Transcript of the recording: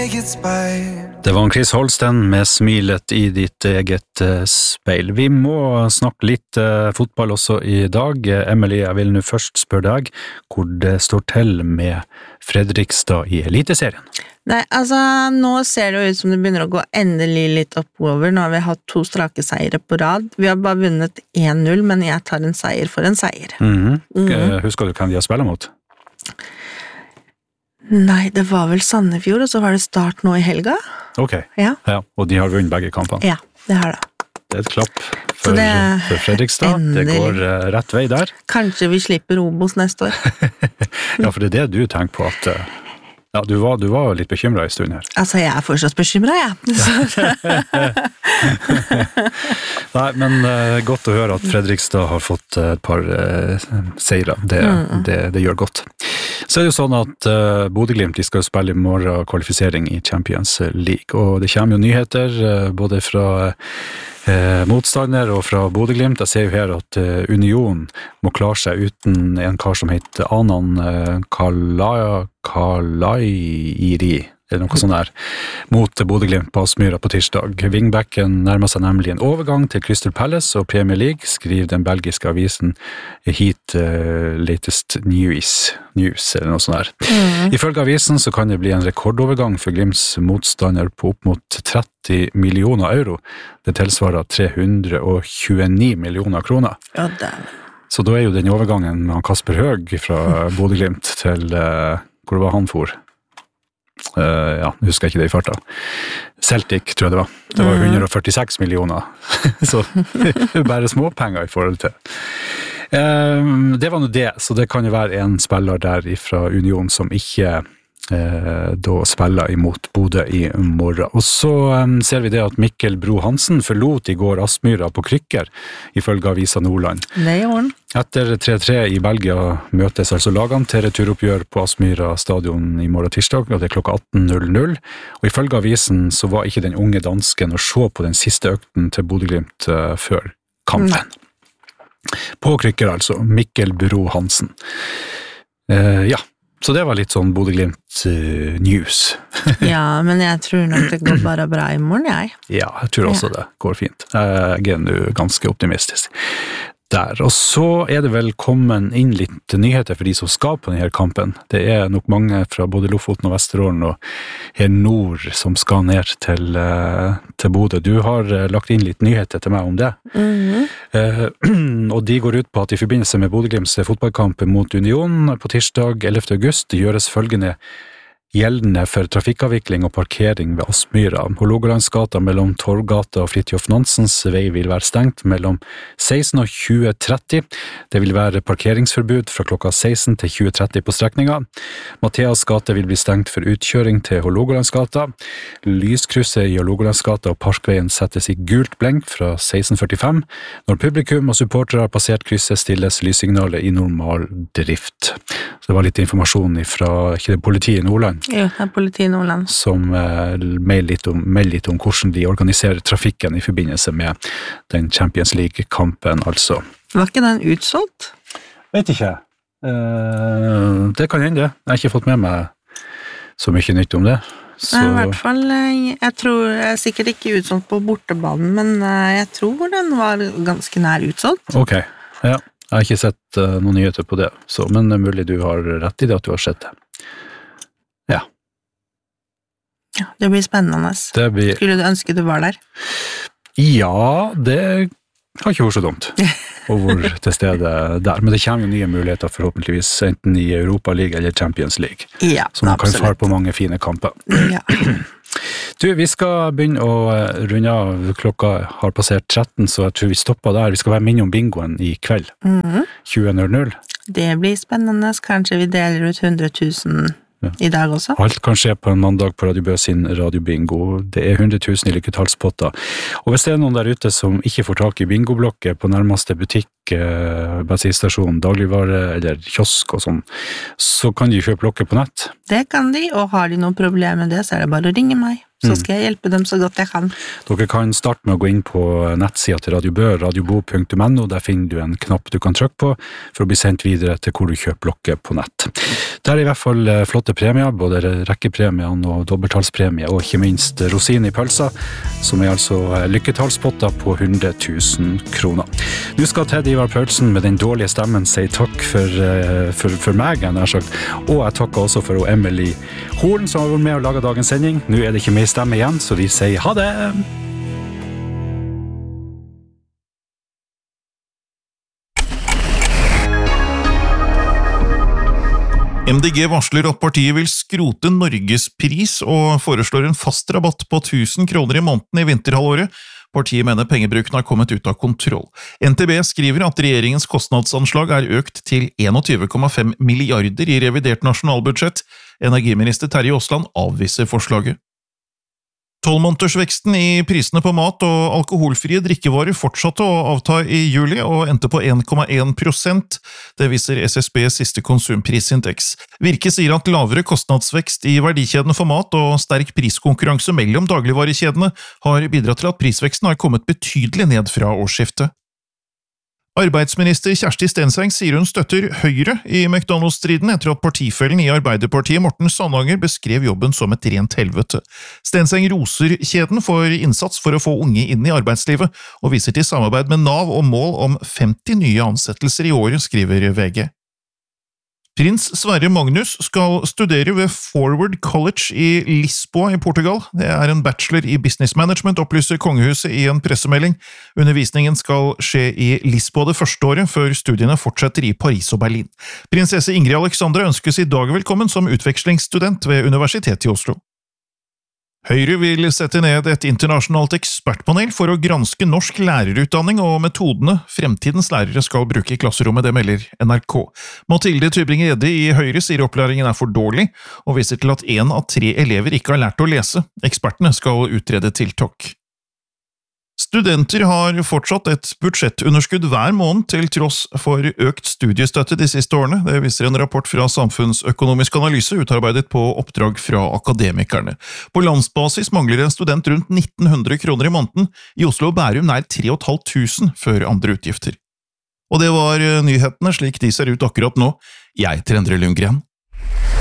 Det var Chris Holsten med smilet i ditt eget speil. Vi må snakke litt fotball også i dag. Emily, jeg vil nå først spørre deg hvor det står til med Fredrikstad i Eliteserien. Nei, altså nå ser det ut som det begynner å gå endelig litt oppover. Nå har vi hatt 2 strake seire på rad. Vi har bare vunnet 1-0, men jeg tar en seier for en seier. Husker du hvem de har spillet mot? Nei, det var vel Sandefjord, og så var det Start nå i helga. Ok, ja, og de har vunnet begge kampene. Ja, det har det. Det et klapp for Fredrikstad. Endelig. Det går rett vei der. Kanskje vi slipper Obos neste år. Ja, for det det du tenker på at... Ja, du var litt bekymret en stund her. Altså, jeg fortsatt bekymret, ja. Nei, men godt å høre at Fredrikstad har fått et par seire. Det gjør godt. Så det jo sånn at Bodø/Glimt skal spille i morgen kvalifisering i Champions League, og det kommer jo nyheter både fra motstander og fra Bodø/Glimt. Jeg ser jo her at Union må klare seg uten en kar som heter Anan Kalairi, eller noe sånt der, mot Bodø/Glimt på Aspmyra på tirsdag. Wingbacken nærmer seg nemlig en overgang til Crystal Palace og Premier League, skriver den belgiske avisen Heat Latest News, eller noe sånt der. Ifølge avisen så kan det bli en rekordovergang for Glimts motstander på opp mot 30 millioner euro. Det tilsvarer 329 millioner kroner. Ja, det. Så da jo den overgangen med Kasper Høeg fra Bodø/Glimt til, hvor var han for? Ja, husker jeg ikke det i farta. Celtic, tror jeg det var. Det var 146 millioner. Så det bare småpenger i forhold til. Det var nå det, så det kan jo være en spiller der fra Union som ikke da spiller imot Bodø i morgen. Og så ser vi det at Mikkel Bro Hansen forlot i går Aspmyra på krykker, ifølge avisa Nordland. Det gjorde han. Etter 3-3 i Belgia møtes altså lagene til returoppgjør på Aspmyra stadion i morgen tirsdag, og det klokka 18.00. Og ifølge avisen så var ikke den unge dansken å se på den siste økten til Bodø/Glimt før kampen. På krykker altså, Mikkel Bro Hansen. Ja, så det var litt sånn Bodø/Glimt news. Ja, men jeg tror nok det går bare bra i morgen, jeg. Ja, jeg tror også det går fint. Jeg nå ganske optimistisk der. Og så det vel kommet inn litt nyheter for de som skal på denne kampen. Det nok mange fra både Lofoten og Vesterålen og her nord som skal ned til Bodø. Du har lagt inn litt nyheter til meg om det. Og de går ut på at i forbindelse med Bodø/Glimts fotballkamp mot Union på tirsdag 11. august gjøres følgende gjeldende for trafikkavvikling og parkering ved Aspmyra. Hålogalandsgata mellom Torvgata og Fridtjof Nansens vei vil være stengt mellom 16 og 20.30. Det vil være parkeringsforbud fra klokka 16 til 20.30 på strekninga. Mathias gate vil bli stengt for utkjøring til Hålogalandsgata. Lyskrysset i Hålogalandsgata og Parkveien settes i gult blenk fra 16.45. Når publikum og supportere har passert krysset, stilles lyssignalet i normal drift. Så det var litt informasjon fra politiet i Nordland. Jo, det politiet i Nordland. Som melder litt om hvordan de organiserer trafikken i forbindelse med den Champions League-kampen, altså. Var ikke den utsolgt? Vet ikke. Det kan hende. Jeg har ikke fått med meg så mye nytt om det. Så... Nei, i hvert fall, jeg tror sikkert ikke utsolgt på bortebanen, men jeg tror den var ganske nær utsolgt. Ok, ja. Jeg har ikke sett noen nyheter på det, så, men det mulig du har rett i det at du har sett det. Ja. Ja, det blir spennende. Skulle du ønske du var der? Ja, det har ikke vært så dumt å være til stede der. Men det kommer jo nye muligheter forhåpentligvis, enten i Europa League eller Champions League. Ja, så man kan fare på mange fine kamper. Ja. Du, vi skal begynne å runde av. Klokka har passert 13, så jeg tror vi stopper der. Vi skal være minne om bingoen i kveld. 20.00. Det blir spennende. Kanskje vi deler ut 100 000 i dag også. Alt kan skje på en mandag på Radio Bø sin radiobingo. Det 100 000 i lykketallspotter. Og hvis det noen der ute som ikke får tak i bingoblokket på nærmeste butikk, bensinstasjon, dagligvare eller kiosk og sånn, så kan de kjøpe blokket på nett. Det kan de, og har de noen problemer med det, så det bare å ringe meg. så skal jeg hjelpe dem så godt jeg kan. Dere kan starte med å gå inn på nettsida til Radio Bø, radiobo.no. Der finner du en knapp du kan trykke på for å bli sendt videre til hvor du kjøper lokket på nett. Der er i hvert fall flotte premier, både rekkepremien og dobbelttalspremie, og ikke minst rosin i pølsa, som er altså lykketallspotter på 100 000 kroner. Nå skal Ted Ivar Paulsen med den dårlige stemmen si takk for meg, jeg har sagt. Og jeg takker også for Emily Horn, som har vært med å lage dagens sending. Nå er det ikke mer stemme igjen, så de sier ha det! MDG varsler at partiet vil skrote Norgespris og foreslår en fast rabatt på 1000 kroner i måneden i vinterhalvåret. Partiet mener pengebruken har kommet ut av kontroll. NTB skriver at regjeringens kostnadsanslag er økt til 21,5 milliarder i revidert nasjonalbudsjett. Energiminister Terje Aasland avviser forslaget. 12-månedersveksten i prisene på mat og alkoholfrie drikkevarer fortsatte å avta i juli og endte på 1,1%. Det viser SSBs siste konsumprisindeks. Virke sier at lavere kostnadsvekst i verdikjedene for mat og sterk priskonkurranse mellom dagligvarekjedene har bidratt til at prisveksten har kommet betydelig ned fra årsskiftet. Arbeidsminister Kjersti Stenseng sier hun støtter Høyre i McDonald's-striden etter at partifellen i Arbeiderpartiet Morten Sandanger beskrev jobben som et rent helvete. Stenseng roser kjeden for innsats for å få unge inn i arbeidslivet, og viser til samarbeid med NAV og mål om 50 nye ansettelser i året, skriver VG. Prins Sverre Magnus skal studere ved Forward College i Lisboa i Portugal. Det er en bachelor i business management, opplyser kongehuset i en pressemelding. Undervisningen skal skje i Lisboa det første året, før studiene fortsetter i Paris og Berlin. Prinsesse Ingrid Alexandra ønskes i dag velkommen som utvekslingsstudent ved Universitetet i Oslo. Høyre vil sette ned et internasjonalt ekspertpanel for å granske norsk lærerutdanning og metodene fremtidens lærere skal bruke i klasserommet, det melder NRK. Mathilde Tybring-Gjedde i Høyre sier opplæringen er for dårlig, og viser til at 1 av 3 elever ikke har lært å lese. Ekspertene skal utrede tiltak. Studenter har fortsatt et budsjettunderskudd hver måned til tross for økt studiestøtte de siste årene. Det viser en rapport fra Samfunnsøkonomisk analyse utarbeidet på oppdrag fra akademikerne. På landsbasis mangler en student rundt 1900 kroner i måneden. I Oslo og Bærum nær 3500 før andre utgifter. Og det var nyhetene slik de ser ut akkurat nå. Jeg heter Endre Lundgren.